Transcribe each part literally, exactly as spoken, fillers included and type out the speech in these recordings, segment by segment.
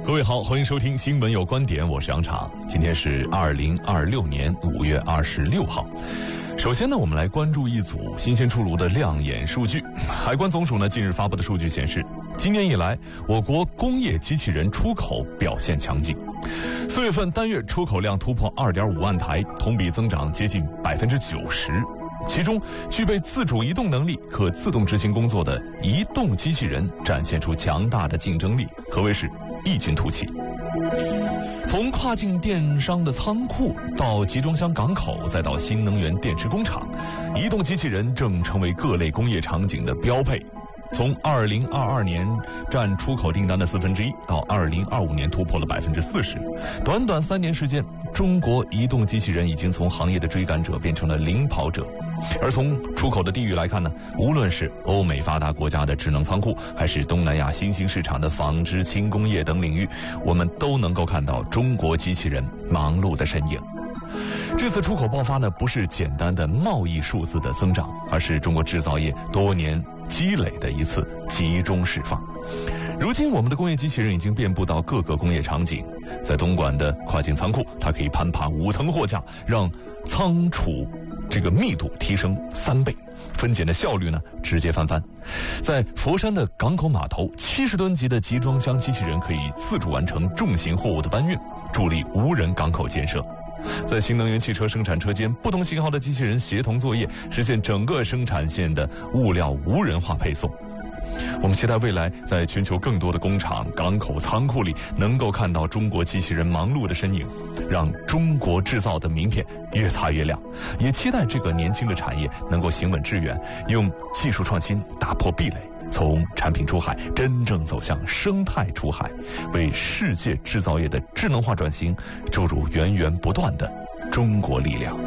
各位好，欢迎收听新闻有观点，我是杨昶。今天是二零二六年五月二十六号。首先呢，我们来关注一组新鲜出炉的亮眼数据。海关总署呢近日发布的数据显示，今年以来，我国工业机器人出口表现强劲。四月份单月出口量突破二点五万台，同比增长接近百分之九十。其中，具备自主移动能力、可自动执行工作的移动机器人展现出强大的竞争力，可谓是异军突起。从跨境电商的仓库到集装箱港口，再到新能源电池工厂，移动机器人正成为各类工业场景的标配。从二零二二年占出口订单的四分之一，到二零二五年突破了百分之四十，短短三年时间，中国移动机器人已经从行业的追赶者变成了领跑者。而从出口的地域来看呢，无论是欧美发达国家的智能仓库，还是东南亚新兴市场的纺织、轻工业等领域，我们都能够看到中国机器人忙碌的身影。这次出口爆发呢，不是简单的贸易数字的增长，而是中国制造业多年积累的一次集中释放。如今我们的工业机器人已经遍布到各个工业场景，在东莞的跨境仓库，它可以攀爬五层货架，让仓储这个密度提升三倍，分拣的效率呢直接翻番。在佛山的港口码头，七十吨级的集装箱机器人可以自主完成重型货物的搬运，助力无人港口建设。在新能源汽车生产车间，不同型号的机器人协同作业，实现整个生产线的物料无人化配送。我们期待未来在全球更多的工厂、港口、仓库里能够看到中国机器人忙碌的身影，让中国制造的名片越擦越亮。也期待这个年轻的产业能够行稳致远，用技术创新打破壁垒，从产品出海真正走向生态出海，为世界制造业的智能化转型注入源源不断的中国力量。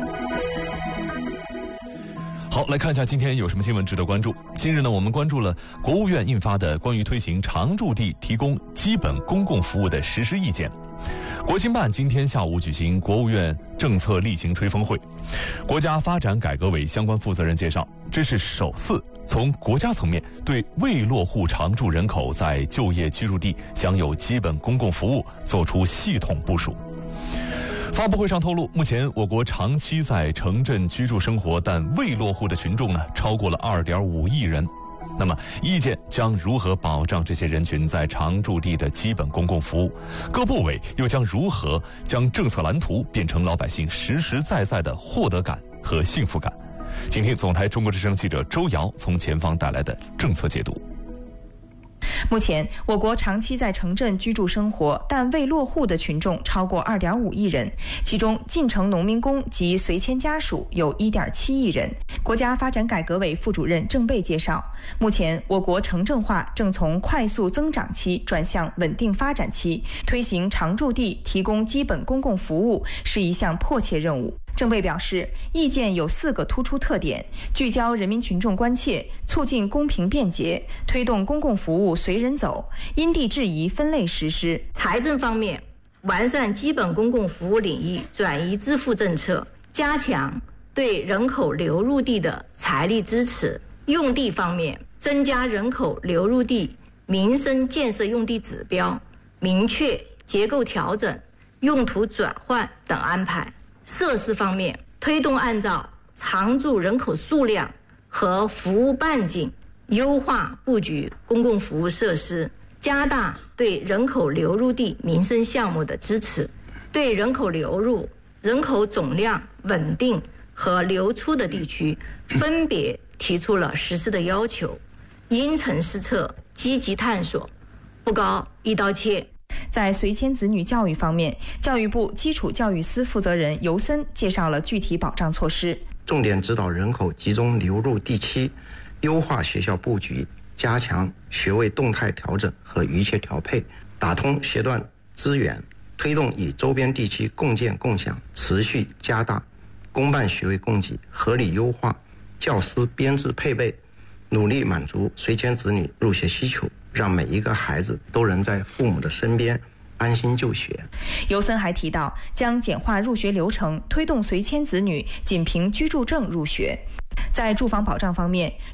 好，来看一下今天有什么新闻值得关注。今日呢，我们关注了国务院印发的关于推行常住地提供基本公共服务的实施意见。国新办今天下午举行国务院政策例行吹风会，国家发展改革委相关负责人介绍，这是首次从国家层面对未落户常住人口在就业居住地享有基本公共服务做出系统部署。发布会上透露，目前我国长期在城镇居住生活但未落户的群众呢，超过了二点五亿人。那么，意见将如何保障这些人群在常住地的基本公共服务？各部委又将如何将政策蓝图变成老百姓实实在在的获得感和幸福感？请听总台中国之声记者周瑶从前方带来的政策解读。 目前，我国长期在城镇居住生活但未落户的群众超过二点五亿人，其中进城农民工及随迁家属有一点七亿人。国家发展改革委副主任郑贝介绍，目前我国城镇化正从快速增长期转向稳定发展期，推行常住地提供基本公共服务是一项迫切任务。郑贝表示，意见有四个突出特点：聚焦人民群众关切，促进公平便捷，推动公共服务随人走，因地制宜分类实施。 财政方面，完善基本公共服务领域转移支付政策，加强对人口流入地的财力支持；用地方面，增加人口流入地民生建设用地指标，明确结构调整、用途转换等安排；设施方面，推动按照常住人口数量和服务半径优化布局公共服务设施，加大对人口流入地民生项目的支持，对人口流入、人口总量稳定和流出的地区分别提出了实施的要求，因城施策，积极探索，不搞一刀切。 在随迁子女教育方面，教育部基础教育司负责人尤森介绍了具体保障措施， 重点指导人口集中流入地区，优化学校布局，加强学位动态调整和预切调配，打通学段资源，推动与周边地区共建共享，持续加大公办学位供给，合理优化教师编制配备，努力满足随迁子女入学需求，让每一个孩子都能在父母的身边安心就学。 尤森还提到，将简化入学流程，推动随迁子女仅凭居住证入学。在住房保障方面，